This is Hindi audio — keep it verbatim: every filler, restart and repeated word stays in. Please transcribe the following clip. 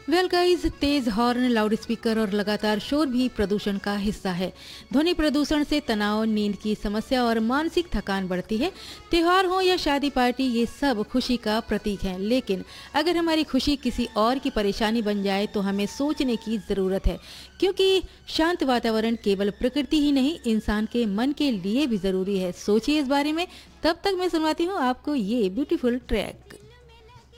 वेल गाइस, तेज हॉर्न, लाउड स्पीकर और लगातार शोर भी प्रदूषण का हिस्सा है। ध्वनि प्रदूषण से तनाव, नींद की समस्या और मानसिक थकान बढ़ती है। त्योहार हो या शादी पार्टी, ये सब खुशी का प्रतीक है, लेकिन अगर हमारी खुशी किसी और की परेशानी बन जाए तो हमें सोचने की ज़रूरत है, क्योंकि शांत वातावरण केवल प्रकृति ही नहीं, इंसान के मन के लिए भी ज़रूरी है। सोचिए इस बारे में। तब तक मैं सुनवाती हूँ आपको ये ब्यूटीफुल ट्रैक।